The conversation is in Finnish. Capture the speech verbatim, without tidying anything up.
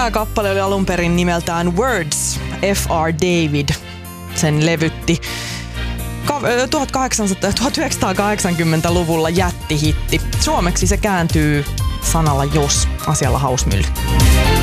Tämä kappale oli alun perin nimeltään Words, F R David sen levytti. tuhatyhdeksänsataakahdeksankymmentäluvulla jättihitti. Suomeksi se kääntyy sanalla jos, asialla Hausmylly.